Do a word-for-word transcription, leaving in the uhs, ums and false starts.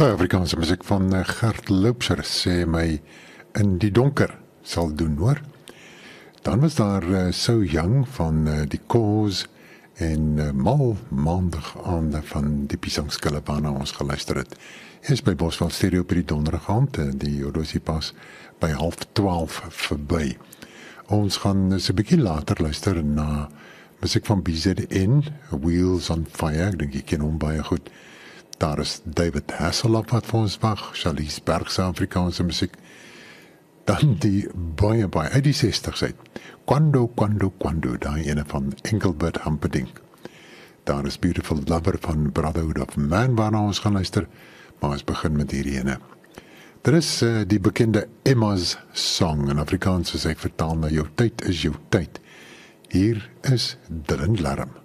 Afrikaanse musiek van eh, Gert Loubser sê my in die donker sal doen, hoor. Dan was daar uh, So Young van uh, die Cause en uh, Mal Maandag aande van die Piesangskille waarna ons geluister het. Hy is by Bosveld Stereo op die donderdag aand, die horlosie pas by half twaalf verby. Ons gaan so 'n bietjie later luister na musiek van B Z N, Wheels on Fire, ek dink jy ken hom baie goed. Daar is David Hasselhoff wat vir ons wag, Charlize Bergse Afrikaanse musiek. Dan die baie baie uit die sestig's uit. Quando, Quando, Quando, daai ene van Engelbert Humperdinck. Daar is Beautiful Lover van Brotherhood of Man waarna ons gaan luister, maar ons begin met hierdie ene. Er is uh, die bekende Emma's Song in Afrikaans, as ek vertaal na jou tyd is jou tyd. Hier is Dylan Larm.